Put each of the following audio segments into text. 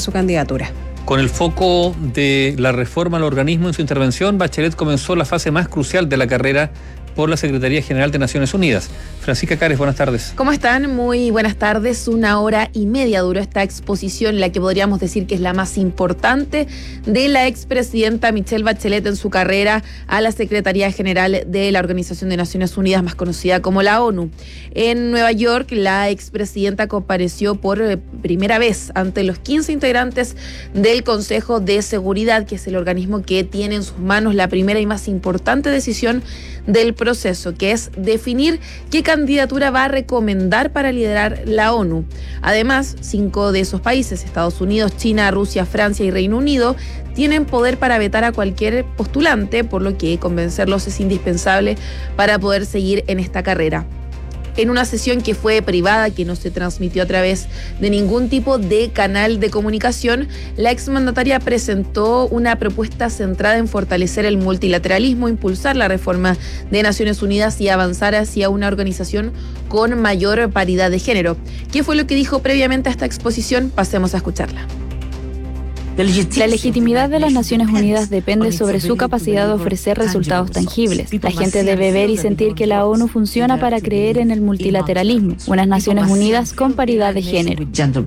su candidatura. Con el foco de la reforma al organismo en su intervención, Bachelet comenzó la fase más crucial de la carrera por la Secretaría General de Naciones Unidas. Francisca Cares, buenas tardes. ¿Cómo están? Muy buenas tardes. 1 hora y media duró esta exposición, la que podríamos decir que es la más importante de la expresidenta Michelle Bachelet en su carrera a la Secretaría General de la Organización de Naciones Unidas, más conocida como la ONU. En Nueva York, la expresidenta compareció por primera vez ante los 15 integrantes del Consejo de Seguridad, que es el organismo que tiene en sus manos la primera y más importante decisión del proceso, que es definir qué candidatura va a recomendar para liderar la ONU. Además, 5 de esos países, Estados Unidos, China, Rusia, Francia y Reino Unido, tienen poder para vetar a cualquier postulante, por lo que convencerlos es indispensable para poder seguir en esta carrera. En una sesión que fue privada, que no se transmitió a través de ningún tipo de canal de comunicación, la exmandataria presentó una propuesta centrada en fortalecer el multilateralismo, impulsar la reforma de Naciones Unidas y avanzar hacia una organización con mayor paridad de género. ¿Qué fue lo que dijo previamente a esta exposición? Pasemos a escucharla. La legitimidad de las Naciones Unidas depende sobre su capacidad de ofrecer resultados tangibles. La gente debe ver y sentir que la ONU funciona para creer en el multilateralismo, unas Naciones Unidas con paridad de género.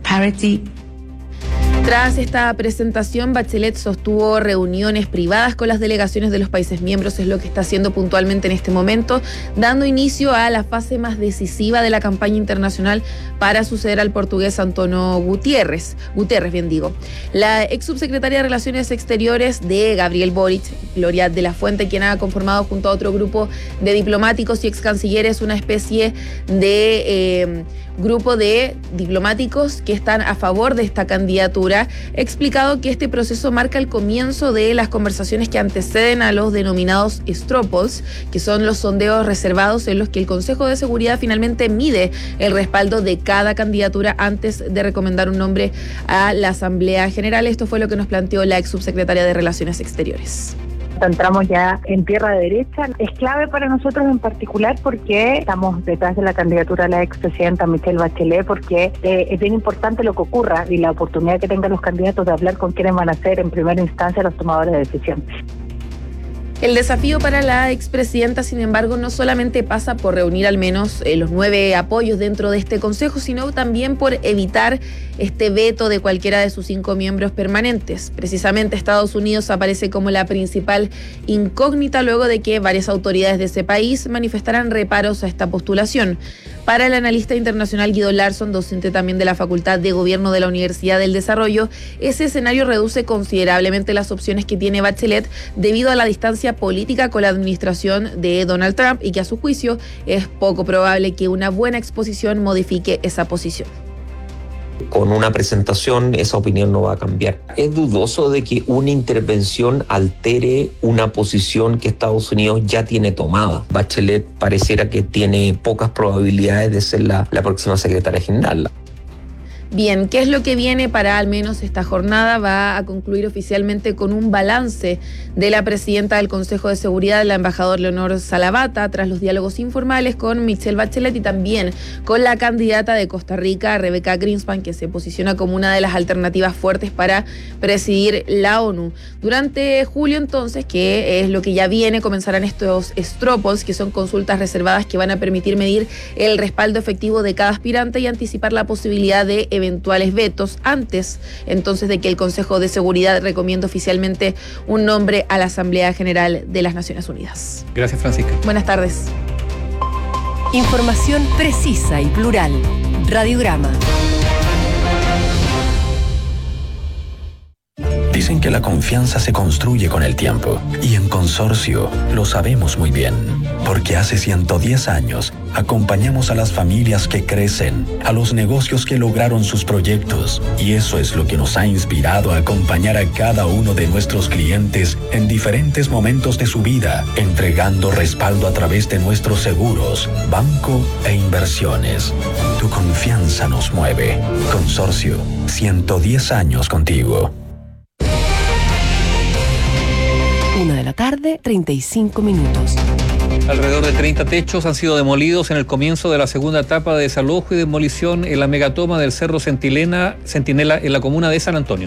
Tras esta presentación, Bachelet sostuvo reuniones privadas con las delegaciones de los países miembros, es lo que está haciendo puntualmente en este momento, dando inicio a la fase más decisiva de la campaña internacional para suceder al portugués Antonio Guterres, La ex subsecretaria de Relaciones Exteriores de Gabriel Boric, Gloria de la Fuente, quien ha conformado junto a otro grupo de diplomáticos y ex cancilleres una especie de grupo de diplomáticos que están a favor de esta candidatura, ha explicado que este proceso marca el comienzo de las conversaciones que anteceden a los denominados straw polls, que son los sondeos reservados en los que el Consejo de Seguridad finalmente mide el respaldo de cada candidatura antes de recomendar un nombre a la Asamblea General. Esto fue lo que nos planteó la ex subsecretaria de Relaciones Exteriores. Entramos ya en tierra derecha. Es clave para nosotros en particular porque estamos detrás de la candidatura de la expresidenta Michelle Bachelet, porque es bien importante lo que ocurra y la oportunidad que tengan los candidatos de hablar con quienes van a ser en primera instancia los tomadores de decisión. El desafío para la expresidenta, sin embargo, no solamente pasa por reunir al menos los 9 apoyos dentro de este consejo, sino también por evitar este veto de cualquiera de sus 5 miembros permanentes. Precisamente Estados Unidos aparece como la principal incógnita luego de que varias autoridades de ese país manifestaran reparos a esta postulación. Para el analista internacional Guido Larsson, docente también de la Facultad de Gobierno de la Universidad del Desarrollo, ese escenario reduce considerablemente las opciones que tiene Bachelet debido a la distancia política con la administración de Donald Trump y que a su juicio es poco probable que una buena exposición modifique esa posición. Con una presentación esa opinión no va a cambiar. Es dudoso de que una intervención altere una posición que Estados Unidos ya tiene tomada. Bachelet pareciera que tiene pocas probabilidades de ser la próxima secretaria general. Bien, ¿qué es lo que viene para al menos esta jornada? Va a concluir oficialmente con un balance de la presidenta del Consejo de Seguridad, la embajadora Leonor Salavata, tras los diálogos informales con Michelle Bachelet y también con la candidata de Costa Rica, Rebecca Greenspan, que se posiciona como una de las alternativas fuertes para presidir la ONU. Durante julio, entonces, que es lo que ya viene, comenzarán estos straw polls, que son consultas reservadas que van a permitir medir el respaldo efectivo de cada aspirante y anticipar la posibilidad de eventuales vetos antes entonces de que el Consejo de Seguridad recomiende oficialmente un nombre a la Asamblea General de las Naciones Unidas. Gracias, Francisca. Buenas tardes. Información precisa y plural. Radiograma. Dicen que la confianza se construye con el tiempo y en Consorcio lo sabemos muy bien, porque hace 110 años acompañamos a las familias que crecen, a los negocios que lograron sus proyectos y eso es lo que nos ha inspirado a acompañar a cada uno de nuestros clientes en diferentes momentos de su vida, entregando respaldo a través de nuestros seguros, banco e inversiones. Tu confianza nos mueve. Consorcio, 110 años contigo. 1:35 p.m. Alrededor de 30 techos han sido demolidos en el comienzo de la segunda etapa de desalojo y demolición en la megatoma del Cerro Centinela en la comuna de San Antonio.